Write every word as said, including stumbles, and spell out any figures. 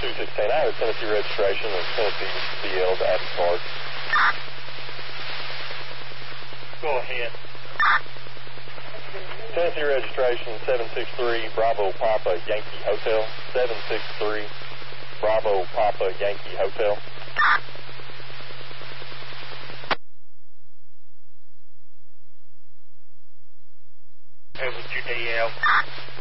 two sixteen. I have a Tennessee registration of Tennessee D L to Abbey Park. Go ahead. Tennessee registration seven six three Bravo Papa Yankee Hotel. seven six three Bravo Papa Yankee Hotel. Hey, what's your D L?